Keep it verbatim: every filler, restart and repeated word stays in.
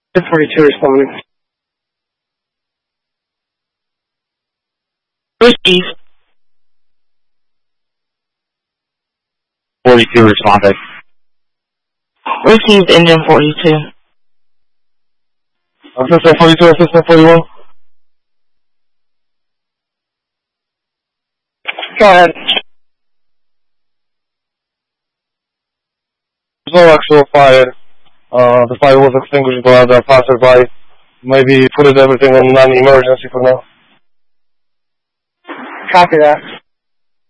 forty-two responding. Received. forty-two responding. Received engine forty-two. Assistant forty-two, assistant forty-one. Go ahead. There's no actual fire. Uh, the fire was extinguished by the passerby. Maybe put it everything on non-emergency for now. Copy that.